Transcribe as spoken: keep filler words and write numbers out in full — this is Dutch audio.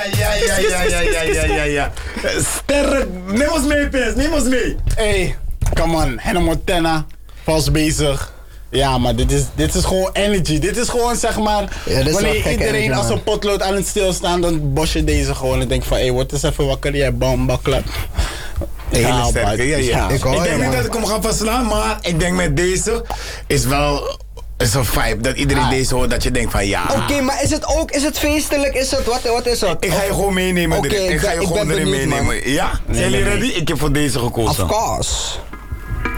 ja, ja, ja, ja, ja, ja, ja, ja. Sterk. Neem ons mee, Pes. Neem ons mee. Hey, come on. Hannah Montana. Vals bezig. Ja, maar dit is, dit is gewoon energy. Dit is gewoon, zeg maar... Ja, dit is wel wanneer gekke iedereen energy, als man. een potlood aan het stilstaan... dan bos je deze gewoon en denk van... hé, hey, word eens even wakker. Jij bam, baklap. Hele sterke, maar- ja, ja. Ik Ik, hoor je, denk niet man. dat ik hem ga verslaan, maar ik denk met deze is wel is een vibe. Dat iedereen Ah. deze hoort, dat je denkt van ja. Oké, maar is het ook, is het feestelijk? Is het, wat, wat is het? Ik ga je gewoon meenemen Oké, erin. Ik ik ga ben- je ik gewoon ben erin benieuwd, man. meenemen. Ja? Zijn jullie nee, nee. ready? Ik heb voor deze gekozen. Of course.